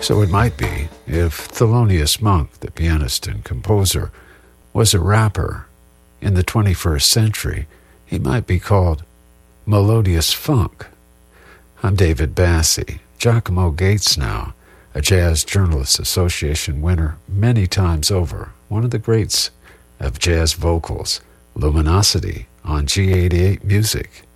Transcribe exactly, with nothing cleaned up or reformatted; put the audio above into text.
So it might be if Thelonious Monk, the pianist and composer, was a rapper in the twenty-first century, he might be called Melodious Funk. I'm David Bassi. Giacomo Gates now, a Jazz Journalists Association winner many times over, one of the greats of jazz vocals, Luminosity on G eighty-eight Music.